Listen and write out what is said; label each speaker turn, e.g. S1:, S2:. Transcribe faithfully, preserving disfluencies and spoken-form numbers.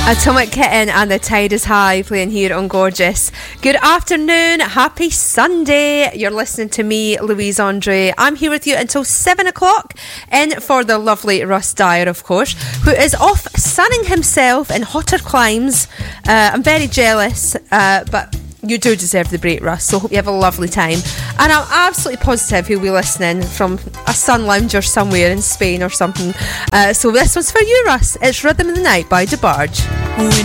S1: Atomic Kitten and The Tide is High playing here on Gorgeous. Good afternoon, happy Sunday. You're listening to me, Louise Andre. I'm here with you until seven o'clock, in for the lovely Russ Dyer, of course, who is off sunning himself in hotter climes. Uh, I'm very jealous, uh, but you do deserve the break, Russ, so hope you have a lovely time. And I'm absolutely positive he'll be listening from a sun lounger somewhere in Spain or something. Uh, so this one's for you, Russ. It's Rhythm of the Night by DeBarge.